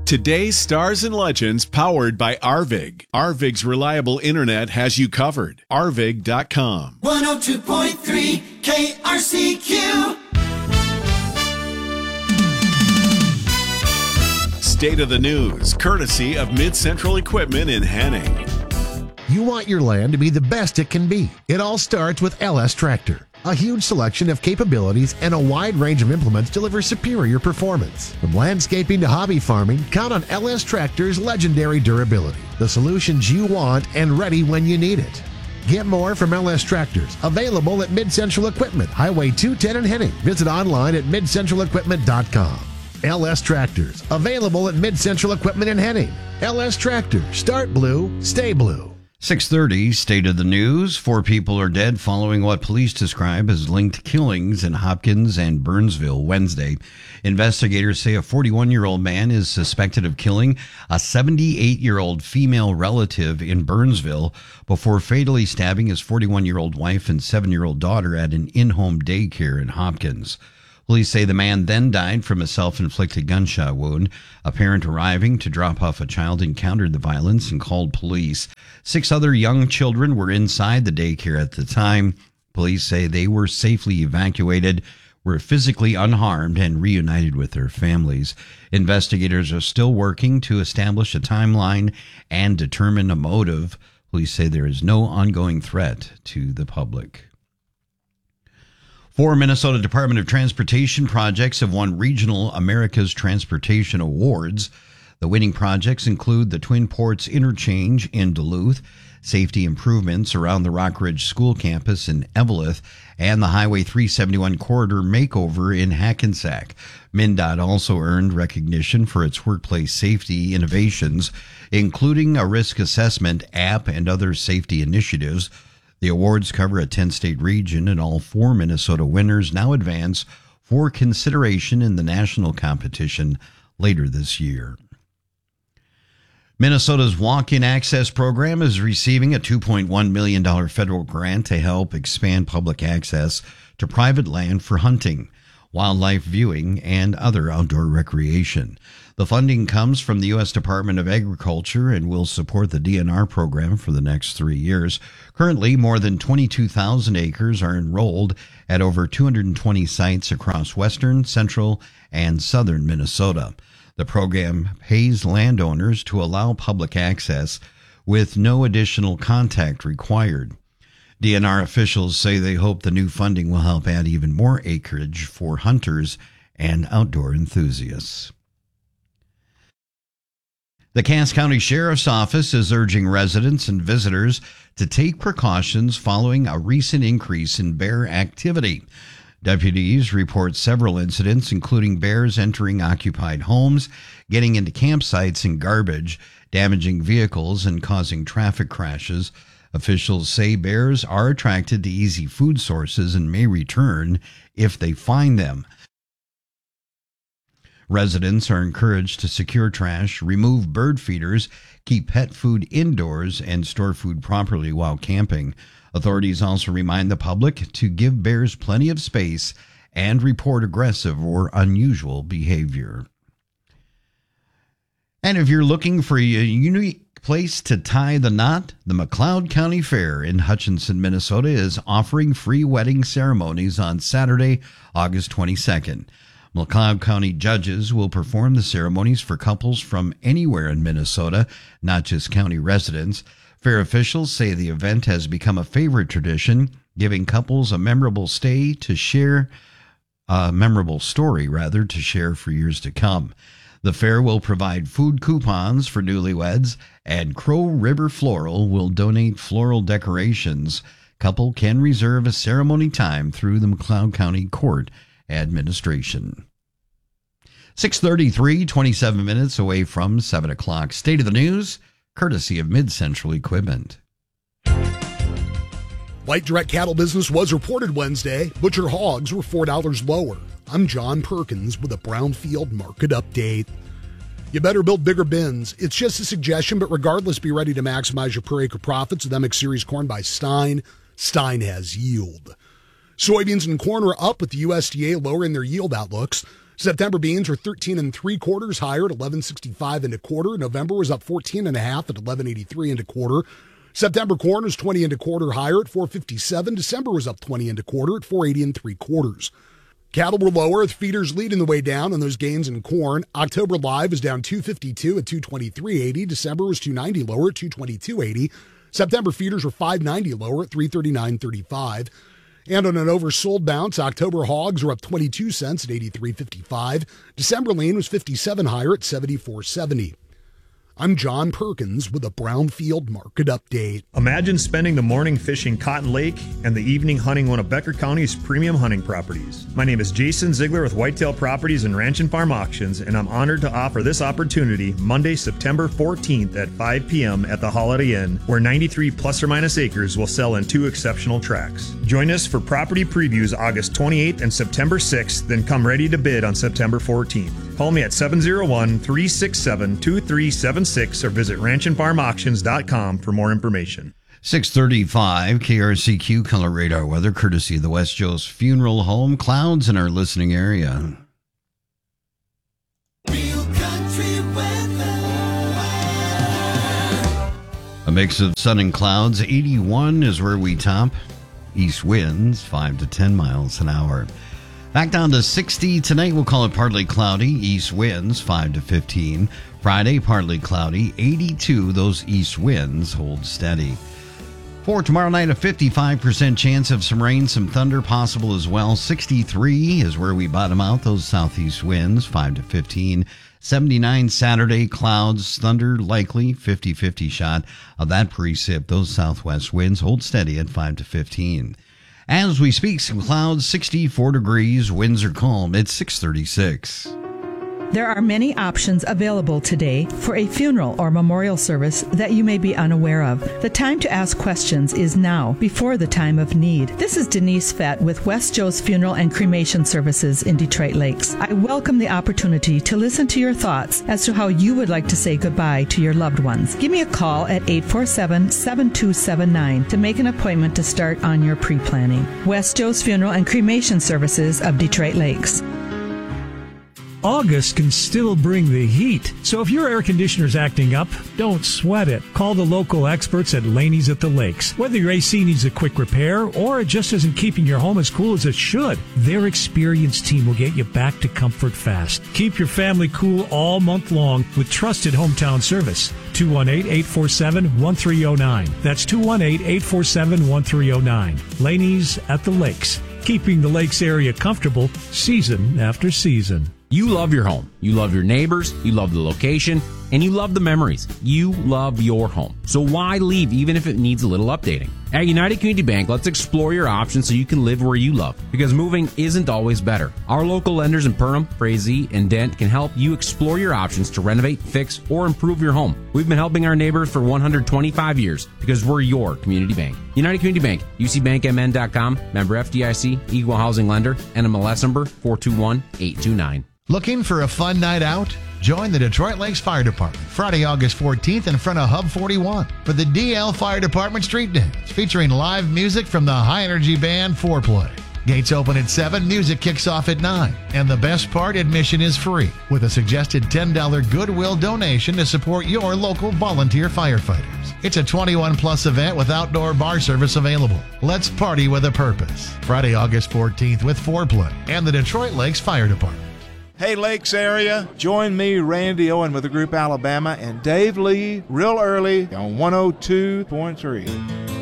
Today's stars and legends powered by Arvig. Arvig's reliable internet has you covered. Arvig.com. 102.3 KRCQ. State of the news, courtesy of Mid-Central Equipment in Henning. You want your land to be the best it can be. It all starts with LS Tractor. A huge selection of capabilities and a wide range of implements deliver superior performance. From landscaping to hobby farming, count on LS Tractor's legendary durability. The solutions you want and ready when you need it. Get more from LS Tractors, available at Mid-Central Equipment, Highway 210 in Henning. Visit online at midcentralequipment.com. LS Tractors, available at Mid-Central Equipment in Henning. LS Tractors, start blue, stay blue. 6:30, State of the News. 4 people are dead following what police describe as linked killings in Hopkins and Burnsville Wednesday. Investigators say a 41-year-old man is suspected of killing a 78-year-old female relative in Burnsville before fatally stabbing his 41-year-old wife and 7-year-old daughter at an in-home daycare in Hopkins. Police say the man then died from a self-inflicted gunshot wound. A parent arriving to drop off a child encountered the violence and called police. 6 other young children were inside the daycare at the time. Police say they were safely evacuated, were physically unharmed, and reunited with their families. Investigators are still working to establish a timeline and determine a motive. Police say there is no ongoing threat to the public. 4 Minnesota Department of Transportation projects have won Regional America's Transportation Awards. The winning projects include the Twin Ports Interchange in Duluth, safety improvements around the Rock Ridge School campus in Eveleth, and the Highway 371 corridor makeover in Hackensack. MnDOT also earned recognition for its workplace safety innovations, including a risk assessment app and other safety initiatives. The awards cover a 10-state region, and all 4 Minnesota winners now advance for consideration in the national competition later this year. Minnesota's Walk-In Access program is receiving a $2.1 million federal grant to help expand public access to private land for hunting, wildlife viewing, and other outdoor recreation. The funding comes from the U.S. Department of Agriculture and will support the DNR program for the next 3 years. Currently, more than 22,000 acres are enrolled at over 220 sites across western, central, and southern Minnesota. The program pays landowners to allow public access with no additional contact required. DNR officials say they hope the new funding will help add even more acreage for hunters and outdoor enthusiasts. The Cass County Sheriff's Office is urging residents and visitors to take precautions following a recent increase in bear activity. Deputies report several incidents, including bears entering occupied homes, getting into campsites and garbage, damaging vehicles, and causing traffic crashes. Officials say bears are attracted to easy food sources and may return if they find them. Residents are encouraged to secure trash, remove bird feeders, keep pet food indoors, and store food properly while camping. Authorities also remind the public to give bears plenty of space and report aggressive or unusual behavior. And if you're looking for a unique place to tie the knot, the McLeod County Fair in Hutchinson, Minnesota is offering free wedding ceremonies on Saturday, August 22nd. McLeod County judges will perform the ceremonies for couples from anywhere in Minnesota, not just county residents. Fair officials say the event has become a favorite tradition, giving couples a memorable story to share for years to come. The fair will provide food coupons for newlyweds, and Crow River Floral will donate floral decorations. Couple can reserve a ceremony time through the McLeod County Court Administration. 6:33, 27 minutes away from 7 o'clock. State of the News, courtesy of Mid-Central Equipment. Light direct cattle business was reported Wednesday. Butcher hogs were $4 lower. I'm John Perkins with a Brownfield market update. You better build bigger bins. It's just a suggestion, but regardless, be ready to maximize your per acre profits with MX Series corn by Stein. Stein has yield. Soybeans and corn are up with the USDA lowering their yield outlooks. September beans were 13 3/4 higher at $11.65 and a quarter. November was up 14 1/2 at $11.83 and a quarter. September corn was 20 1/4 higher at $4.57. December was up 20 1/4 at $4.80 3/4. Cattle were lower with feeders leading the way down on those gains in corn. October live was down $2.52 at $223.80. December was $2.90 lower at $222.80. September feeders were $5.90 lower at $339.35. And on an oversold bounce, October hogs were up 22 cents at $83.55. December lean was 57 higher at $74.70. I'm John Perkins with a Brownfield Market Update. Imagine spending the morning fishing Cotton Lake and the evening hunting one of Becker County's premium hunting properties. My name is Jason Ziegler with Whitetail Properties and Ranch and Farm Auctions, and I'm honored to offer this opportunity Monday, September 14th at 5 p.m. at the Holiday Inn, where 93 plus or minus acres will sell in 2 exceptional tracts. Join us for property previews August 28th and September 6th, then come ready to bid on September 14th. Call me at 701-367-2376 or visit ranchandfarmauctions.com for more information. 6:35 KRCQ Color Radar weather courtesy of the West Joe's Funeral Home. Clouds in our listening area. Real country weather. A mix of sun and clouds. 81 is where we top. East winds 5 to 10 miles an hour. Back down to 60 tonight. We'll call it partly cloudy. East winds 5 to 15. Friday, partly cloudy. 82. Those east winds hold steady. For tomorrow night, a 55% chance of some rain, some thunder possible as well. 63 is where we bottom out. Those southeast winds 5 to 15. 79 Saturday, clouds, thunder likely. 50-50 shot of that precip. Those southwest winds hold steady at 5 to 15. As we speak, some clouds, 64 degrees, winds are calm. It's 6:36. There are many options available today for a funeral or memorial service that you may be unaware of. The time to ask questions is now, before the time of need. This is Denise Fett with West Joe's Funeral and Cremation Services in Detroit Lakes. I welcome the opportunity to listen to your thoughts as to how you would like to say goodbye to your loved ones. Give me a call at 847-7279 to make an appointment to start on your pre-planning. West Joe's Funeral and Cremation Services of Detroit Lakes. August can still bring the heat. So if your air conditioner's acting up, don't sweat it. Call the local experts at Laney's at the Lakes. Whether your AC needs a quick repair or it just isn't keeping your home as cool as it should, their experienced team will get you back to comfort fast. Keep your family cool all month long with trusted hometown service. 218-847-1309. That's 218-847-1309. Laney's at the Lakes. Keeping the Lakes area comfortable season after season. You love your home. You love your neighbors. You love the location. And you love the memories. You love your home. So why leave even if it needs a little updating? At United Community Bank, let's explore your options so you can live where you love. Because moving isn't always better. Our local lenders in Perham, Frazee, and Dent can help you explore your options to renovate, fix, or improve your home. We've been helping our neighbors for 125 years because we're your community bank. United Community Bank, ucbankmn.com, member FDIC, equal housing lender, NMLS number 421829. Looking for a fun night out? Join the Detroit Lakes Fire Department Friday, August 14th in front of Hub 41 for the DL Fire Department Street Dance, featuring live music from the high-energy band Foreplay. Gates open at 7, music kicks off at 9, and the best part, admission is free, with a suggested $10 Goodwill donation to support your local volunteer firefighters. It's a 21-plus event with outdoor bar service available. Let's party with a purpose. Friday, August 14th with Foreplay and the Detroit Lakes Fire Department. Hey, Lakes area, join me, Randy Owen, with the group Alabama, and Dave Lee real early on 102.3.